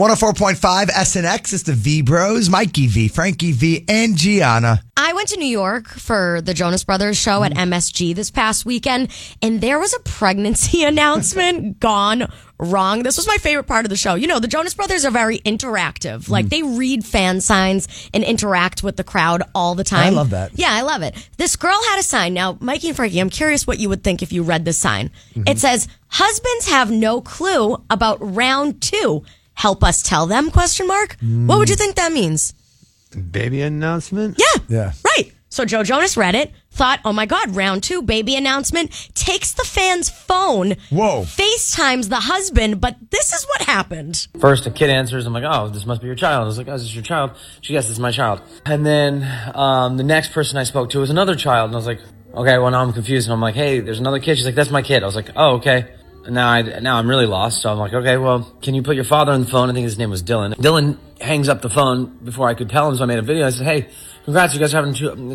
104.5 SNX is the V Bros, Mikey V, Frankie V, and Gianna. I went to New York for the Jonas Brothers show at MSG this past weekend, and there was a pregnancy announcement gone wrong. This was my favorite part of the show. You know, the Jonas Brothers are very interactive. Like, they read fan signs and interact with the crowd all the time. I love that. Yeah, I love it. This girl had a sign. Now, Mikey and Frankie, I'm curious what you would think if you read this sign. It says, "Husbands have no clue about round 2. Help us tell them?" ? What would you think that means? Baby announcement? Yeah. Right. So Joe Jonas read it, thought, oh my God, round 2, baby announcement, takes the fan's phone, FaceTimes the husband, but this is what happened. First, a kid answers. I'm like, oh, this must be your child. I was like, oh, is this your child? She guessed, this is my child. And then the next person I spoke to was another child. And I was like, okay, well, now I'm confused. And I'm like, hey, there's another kid. She's like, that's my kid. I was like, oh, okay. And now I'm really lost. So I'm like, okay, well, can you put your father on the phone? I think his name was Dylan. Dylan hangs up the phone before I could tell him, so I made a video. I said, hey, congrats, you guys are having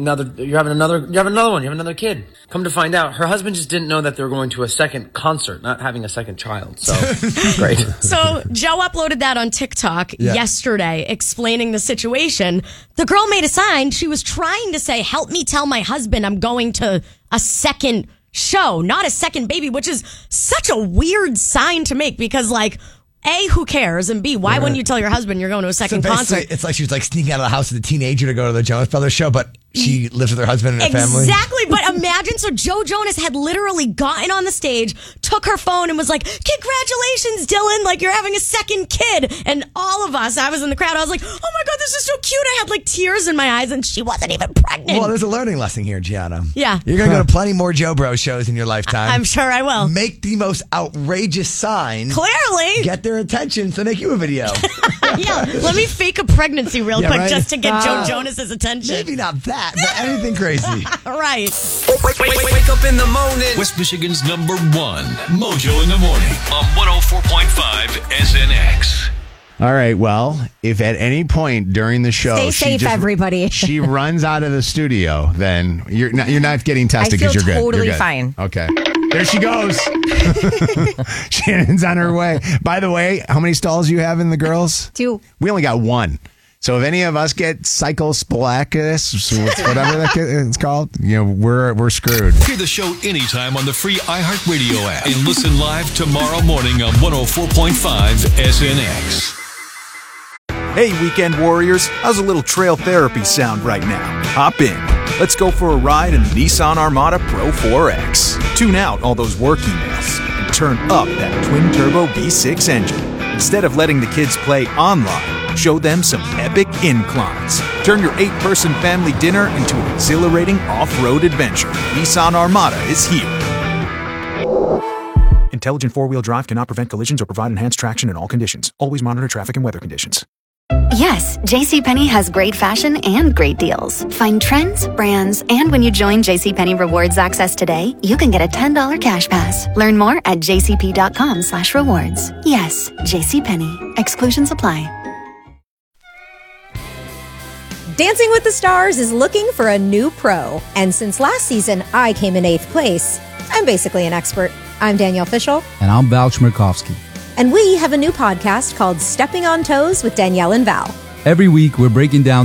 another kid. Come to find out, her husband just didn't know that they were going to a second concert, not having a second child. So, great. So Joe uploaded that on TikTok yesterday, explaining the situation. The girl made a sign. She was trying to say, help me tell my husband I'm going to a second show, not a second baby, which is such a weird sign to make because, like, A, who cares? And B, why wouldn't you tell your husband you're going to a second concert? It's like she was like sneaking out of the house as a teenager to go to the Jonas Brothers show, but she lives with her husband and her family. Exactly. But imagine, so Joe Jonas had literally gotten on the stage, took her phone and was like, congratulations, Dylan, like you're having a second kid. And all of us, I was in the crowd, I was like, oh my God, this is so cute. I had like tears in my eyes and she wasn't even pregnant. Well, there's a learning lesson here, Gianna. Yeah. You're going to go to plenty more Joe Bro shows in your lifetime. I'm sure I will. Make the most outrageous sign. Clearly. Get their attention so they make you a video. Yeah. Let me fake a pregnancy real quick right? just to get Joe Jonas's attention. Maybe not that, but anything crazy. Right. Wake up in the morning. West Michigan's number 1, Mojo in the Morning on 104.5 SNX. All right, well, if at any point during the show Stay safe, everybody. she runs out of the studio, then you're not getting tested because you're good. Totally You're good. fine. Okay. There she goes. Shannon's on her way. By the way, how many stalls do you have in the girls? 2. We only got 1. So if any of us get cyclospalacis, whatever it's called, we're screwed. Hear the show anytime on the free iHeartRadio app and listen live tomorrow morning on 104.5 SNX. Hey, weekend warriors, how's a little trail therapy sound right now? Hop in. Let's go for a ride in the Nissan Armada Pro 4X. Tune out all those work emails and turn up that twin-turbo V6 engine. Instead of letting the kids play online, show them some epic inclines. Turn your 8-person family dinner into an exhilarating off-road adventure. Nissan Armada is here. Intelligent four-wheel drive cannot prevent collisions or provide enhanced traction in all conditions. Always monitor traffic and weather conditions. Yes, JCPenney has great fashion and great deals. Find trends, brands, and when you join JCPenney Rewards Access today, you can get a $10 cash pass. Learn more at jcp.com/rewards. Yes, JCPenney. Exclusions apply. Dancing with the Stars is looking for a new pro. And since last season, I came in 8th place. I'm basically an expert. I'm Danielle Fishel. And I'm Val Chmerkovsky. And we have a new podcast called Stepping on Toes with Danielle and Val. Every week, we're breaking down